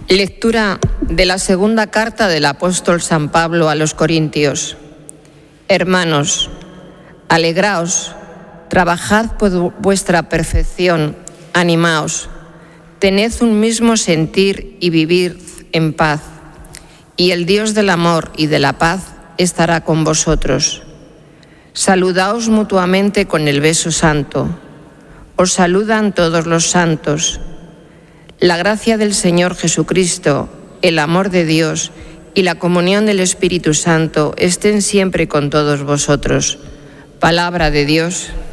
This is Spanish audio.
Lectura de la segunda carta del apóstol San Pablo a los Corintios. Hermanos, alegraos, trabajad por vuestra perfección, animaos, tened un mismo sentir y vivid en paz, y el Dios del amor y de la paz estará con vosotros. Saludaos mutuamente con el beso santo. Os saludan todos los santos. La gracia del Señor Jesucristo, el amor de Dios y la comunión del Espíritu Santo estén siempre con todos vosotros. Palabra de Dios.